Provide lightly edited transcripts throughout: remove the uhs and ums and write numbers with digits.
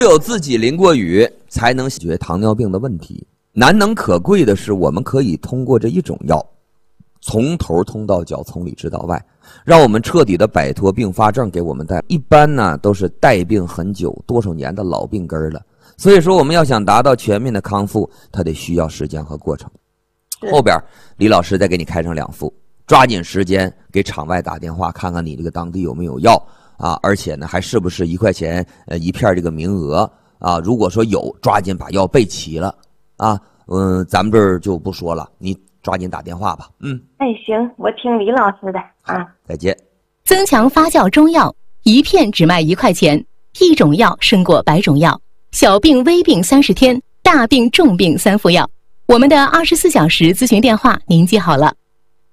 只有自己淋过雨，才能解决糖尿病的问题。难能可贵的是，我们可以通过这一种药，从头通到脚，从里直到外，让我们彻底的摆脱并发症给我们带。一般呢都是带病很久，多少年的老病根了。所以说，我们要想达到全面的康复，它得需要时间和过程。后边李老师再给你开上2副，抓紧时间给厂外打电话，看看你这个当地有没有药啊，而且呢还是不是1块钱一片这个名额啊？如果说有，抓紧把药备齐了啊。咱们这儿就不说了，你抓紧打电话吧。 哎，行，我听李老师的啊。 再见。 增强发酵中药，一片只卖1块钱，一种药胜过100种药。小病微病30天，大病重病3副药。我们的24小时咨询电话您记好了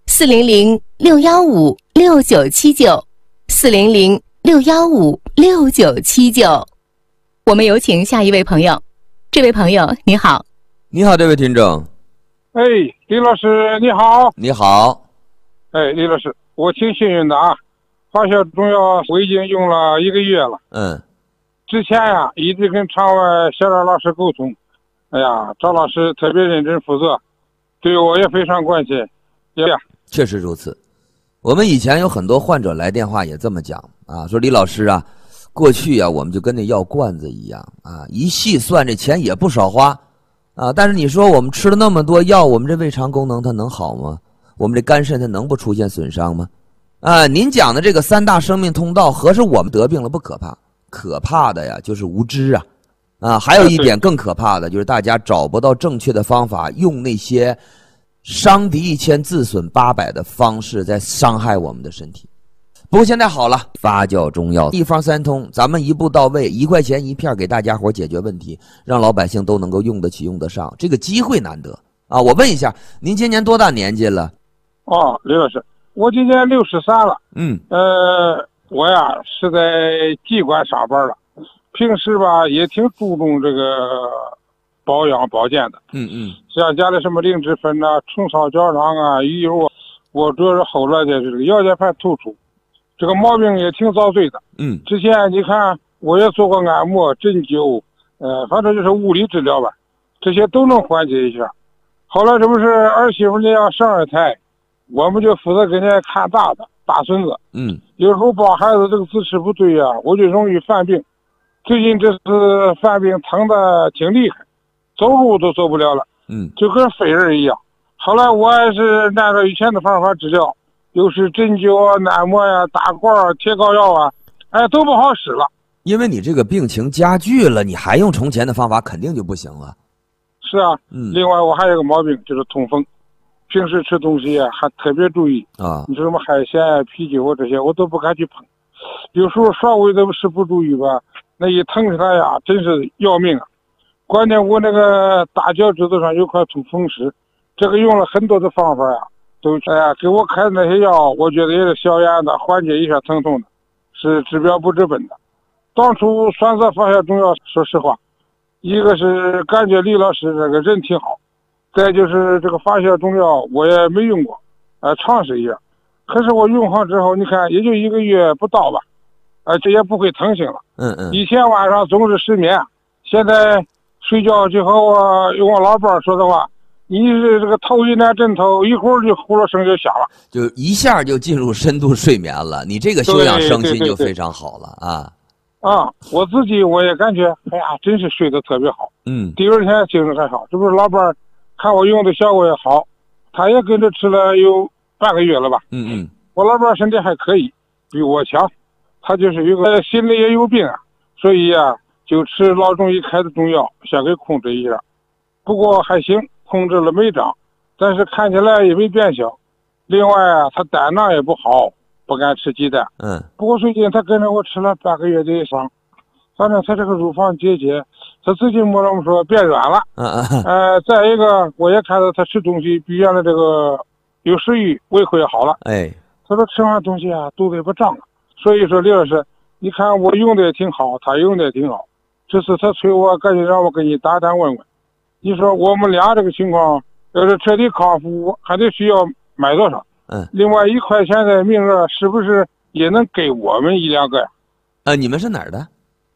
：400-615-6979，400-615-6979。我们有请下一位朋友。这位朋友你好。 你好，这位听众。 哎，李老师你好。 你好。 哎，李老师，我挺幸运的啊，发酵中药我已经用了1个月了。之前呀一直跟厂外小赵老师沟通，哎呀，赵老师特别认真负责，对我也非常关心。 确实如此。我们以前有很多患者来电话也这么讲啊，说李老师啊，过去啊我们就跟那药罐子一样啊，一细算这钱也不少花啊，但是你说我们吃了那么多药，我们这胃肠功能它能好吗？我们这肝肾它能不出现损伤吗？啊，您讲的这个3大生命通道，合着我们得病了不可怕，可怕的呀就是无知啊，还有一点更可怕的就是大家找不到正确的方法，用那些伤敌1000自损800的方式在伤害我们的身体。不过现在好了，发酵中药一方三通，咱们一步到位，1块钱一片给大家伙解决问题，让老百姓都能够用得起用得上，这个机会难得啊！我问一下，您今年多大年纪了？ 李老师，我今年63了。我呀是在机关上班了，平时吧也挺注重这个保养保健的。像家里什么灵芝粉啊、虫草胶囊啊、鱼油啊，我主要是后来的这个腰间盘突出，这个毛病也挺遭罪的。之前你看我也做过按摩、针灸，反正就是物理治疗吧，这些都能缓解一下。后来这不是儿媳妇家要生2胎，我们就负责给人家看大孙子。有时候抱孩子这个姿势不对呀，我就容易犯病。最近这次犯病疼的挺厉害，走路都走不了了。就跟废人一样。后来我还是按照以前的方法治疗，又是针灸啊、按摩呀、打罐啊、贴膏药啊，都不好使了。 因为你这个病情加剧了，你还用从前的方法肯定就不行了。 是啊。另外我还有个毛病，就是痛风。平时吃东西啊还特别注意啊，你说什么海鲜啊、啤酒啊这些我都不敢去碰。有时候稍微的是不注意吧，那一疼起来呀真是要命啊。关键我那个大脚趾头上有块土风湿，这个用了很多的方法呀，都给我开的那些药，我觉得也是消炎的，缓解一下疼痛的，是治标不治本的。当初选择发酵中药，说实话，一个是感觉李老师这个人挺好，再就是这个发酵中药我也没用过，尝试一下。可是我用上之后，你看也就1个月不到吧，这也不会疼醒了。以前晚上总是失眠，现在睡觉就和用我老伴儿说的话，你是这个头一点枕头，一会儿就呼噜声就响了， 就一下就进入深度睡眠了。你这个休养生息就非常好了啊。 我自己我也感觉，哎呀，真是睡得特别好。第二天精神还好。这不是老伴儿看我用的效果也好，他也跟着吃了有半个月了吧。我老伴儿身体还可以，比我强。他就是有个心里也有病啊，所以啊就吃老中医开的中药，先给控制一下。不过还行，控制了没长，但是看起来也没变小。另外啊，他胆囊也不好，不敢吃鸡蛋。不过最近他跟着我吃了半个月的伤，反正他这个乳房结节，他自己摸着说变软了。再一个我也看到他吃东西比原来这个有食欲，胃口也好了。他说吃完东西啊肚子也不胀了。所以说李老师，你看我用的也挺好，他用的也挺好。这次他催我赶紧让我给你打单问问，你说我们俩这个情况要是彻底康复，还得需要买多少？另外1块钱的名额是不是也能给我们1、2个呀？ 你们是哪儿的？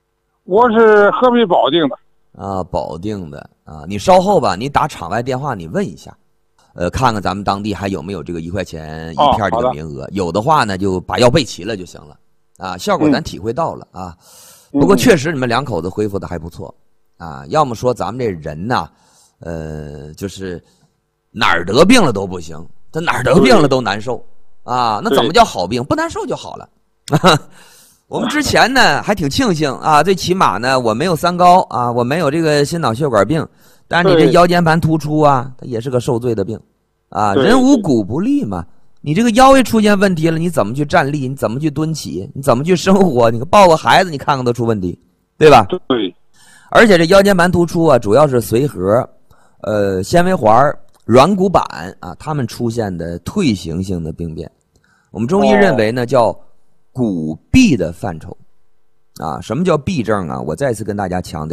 我是河北保定的。 啊，保定的啊，你稍后吧，你打场外电话，你问一下，看看咱们当地还有没有这个1块钱一片这个名额，有的话呢，就把药备齐了就行了，啊，效果咱体会到了啊。不过确实你们两口子恢复的还不错，啊，要么说咱们这人呐，就是哪儿得病了都不行，这哪儿得病了都难受，啊，那怎么叫好病？不难受就好了。我们之前呢还挺庆幸啊，最起码呢我没有三高啊，我没有这个心脑血管病，但是你这腰间盘突出啊，它也是个受罪的病啊。人无骨不立嘛，你这个腰一出现问题了，你怎么去站立？你怎么去蹲起？你怎么去生活？你抱个孩子，你看看都出问题，对吧？ 对。 而且这腰间盘突出啊，主要是髓核、纤维环、软骨板啊，它们出现的退行性的病变。我们中医认为呢，叫骨痹的范畴，啊，什么叫痹症啊？我再次跟大家强调。